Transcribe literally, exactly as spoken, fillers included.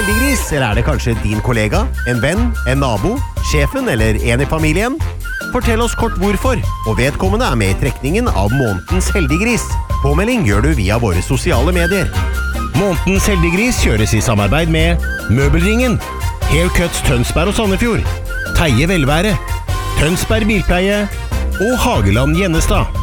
heldiggris, eller er det kanskje din kollega, en venn, en nabo, sjefen eller en i familien? Fortell oss kort hvorfor, og vedkommende er med i trekningen av månedens heldiggris. Påmelding gjør du via våre sosiale medier. Månedens heldiggris kjøres i samarbeid med Møbelringen, Haircuts Tønsberg og Sandefjord, Teie Velvære, Tønsberg Bilpleie og Hageland Gjennestad.